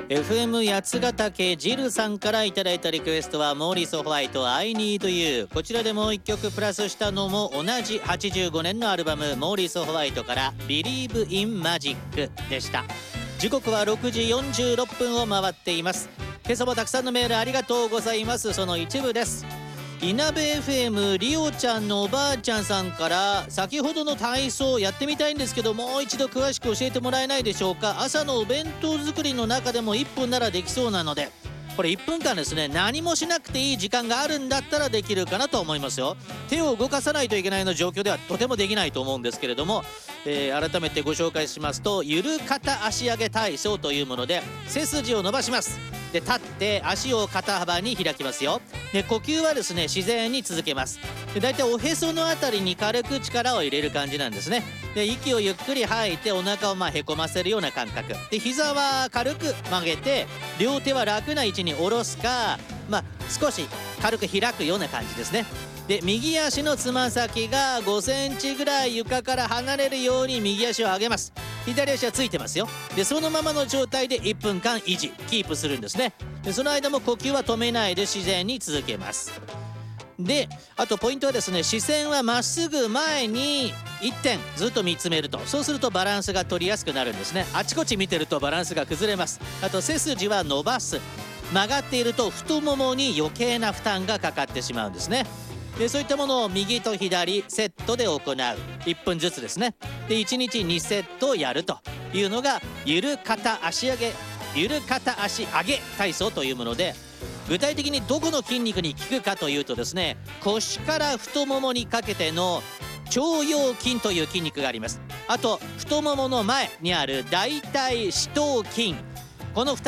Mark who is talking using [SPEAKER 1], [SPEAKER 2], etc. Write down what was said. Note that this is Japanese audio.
[SPEAKER 1] FM 八ヶ岳ジルさんからいただいたリクエストはモーリス・ホワイト I Need You。 こちらでもう一曲プラスしたのも同じ85年のアルバムモーリス・ホワイトから Believe in Magic でした。時刻は6時46分を回っています。今朝もたくさんのメールありがとうございます。その一部です。いなべ FM リオちゃんのおばあちゃんさんから、先ほどの体操やってみたいんですけど、もう一度詳しく教えてもらえないでしょうか。朝のお弁当作りの中でも1分ならできそうなので、これ1分間ですね、何もしなくていい時間があるんだったらできるかなと思いますよ。手を動かさないといけないの状況ではとてもできないと思うんですけれども、改めてご紹介しますと、ゆる肩足上げ体操というもので、背筋を伸ばします。で、立って足を肩幅に開きますよ。で、呼吸はですね、自然に続けます。で、だいたいおへそのあたりに軽く力を入れる感じなんですね。で、息をゆっくり吐いてお腹をへこませるような感覚で、膝は軽く曲げて、両手は楽な位置に下ろすか、少し軽く開くような感じですね。で、右足のつま先が5センチぐらい床から離れるように右足を上げます。左足はついてますよ。で、そのままの状態で1分間維持キープするんですね。で、その間も呼吸は止めないで自然に続けます。で、あとポイントはですね、視線はまっすぐ前に1点ずっと見つめると、そうするとバランスが取りやすくなるんですね。あちこち見てるとバランスが崩れます。あと背筋は伸ばす。曲がっていると太ももに余計な負担がかかってしまうんですね。で、そういったものを右と左セットで行う1分ずつですね。で、1日2セットをやるというのがゆる肩足上げ体操というもので、具体的にどこの筋肉に効くかというとですね、腰から太ももにかけての腸腰筋という筋肉があります。あと太ももの前にある大腿四頭筋、この2